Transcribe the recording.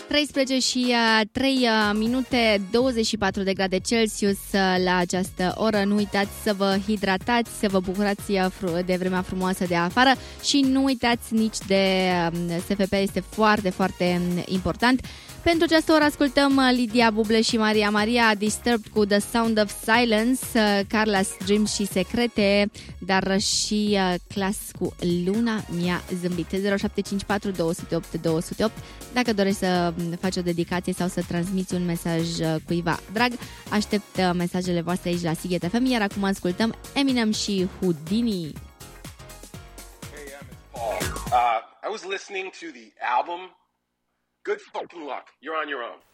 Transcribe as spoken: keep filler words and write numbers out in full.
treisprezece și trei minute, douăzeci și patru de grade Celsius la această oră. Nu uitați să vă hidratați, să vă bucurați de vremea frumoasă de afară și nu uitați nici de S F P, este foarte, foarte important. Pentru această oră ascultăm Lidia Buble și Maria Maria, Disturbed cu The Sound of Silence, Carla's Dreams și Secrete, dar și Clas cu Luna mi-a zâmbit. zero șapte cinci patru doi zero opt doi zero opt dacă dorești să faci o dedicație sau să transmiți un mesaj cuiva drag. Aștept mesajele voastre aici la Sighet F M, iar acum ascultăm Eminem și Houdini. Hey, it's Paul. Uh, I was listening to the album. Good fucking luck. You're on your own.